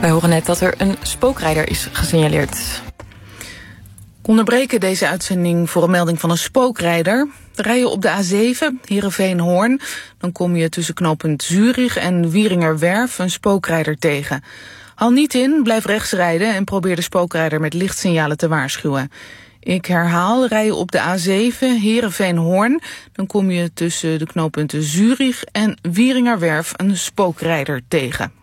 wij horen net dat er een spookrijder is gesignaleerd. We onderbreken deze uitzending voor een melding van een spookrijder. Rij je op de A7, Heerenveen-Hoorn, dan kom je tussen knooppunt Zurich en Wieringerwerf een spookrijder tegen. Hal niet in, blijf rechts rijden en probeer de spookrijder met lichtsignalen te waarschuwen. Ik herhaal, rij je op de A7, Heerenveen-Hoorn, dan kom je tussen de knooppunten Zurich en Wieringerwerf een spookrijder tegen.